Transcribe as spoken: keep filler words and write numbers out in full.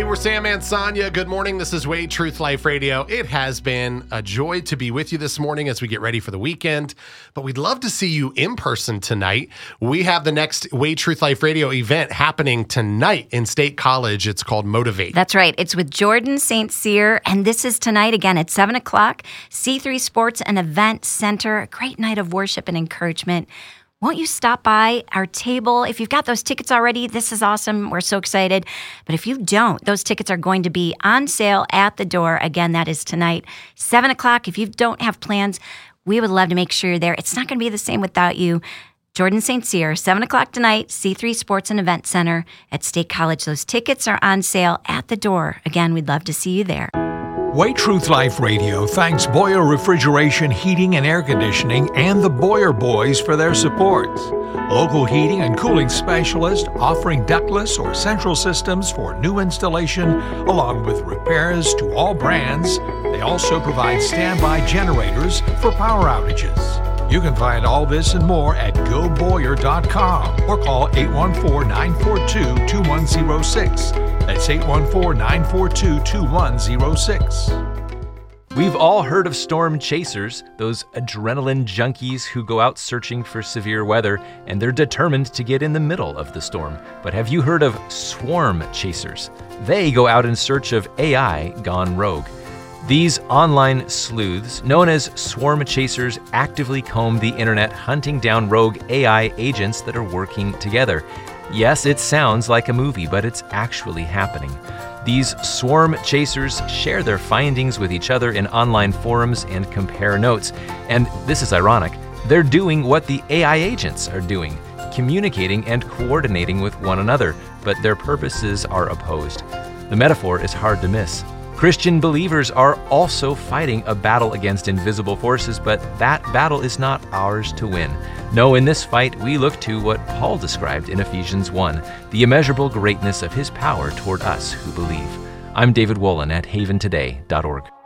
Hey, we're Sam and Sonia. Good morning. This is Way Truth Life Radio. It has been a joy to be with you this morning as we get ready for the weekend, but we'd love to see you in person tonight. We have the next Way Truth Life Radio event happening tonight in State College. It's called Motivate. That's right. It's with Jordan Saint Cyr, and this is tonight again at seven o'clock, C three Sports and Event Center. A great night of worship and encouragement. Won't you stop by our table? If you've got those tickets already, this is awesome. We're so excited. But if you don't, those tickets are going to be on sale at the door. Again, that is tonight, seven o'clock. If you don't have plans, we would love to make sure you're there. It's not going to be the same without you. Jordan Saint Cyr, seven o'clock tonight, C three Sports and Event Center at State College. Those tickets are on sale at the door. Again, we'd love to see you there. Way Truth Life Radio thanks Boyer Refrigeration, Heating and Air Conditioning and the Boyer Boys for their support. Local heating and cooling specialist offering ductless or central systems for new installation along with repairs to all brands. They also provide standby generators for power outages. You can find all this and more at go boyer dot com or call eight one four, nine four two, two one zero six. That's eight one four, nine four two, two one zero six. We've all heard of storm chasers, those adrenaline junkies who go out searching for severe weather, and they're determined to get in the middle of the storm. But have you heard of swarm chasers? They go out in search of A I gone rogue. These online sleuths, known as swarm chasers, actively comb the internet hunting down rogue A I agents that are working together. Yes, it sounds like a movie, but it's actually happening. These swarm chasers share their findings with each other in online forums and compare notes. And this is ironic. They're doing what the A I agents are doing, communicating and coordinating with one another, but their purposes are opposed. The metaphor is hard to miss. Christian believers are also fighting a battle against invisible forces, but that battle is not ours to win. No, in this fight, we look to what Paul described in Ephesians one, the immeasurable greatness of his power toward us who believe. I'm David Wolin at haven today dot org.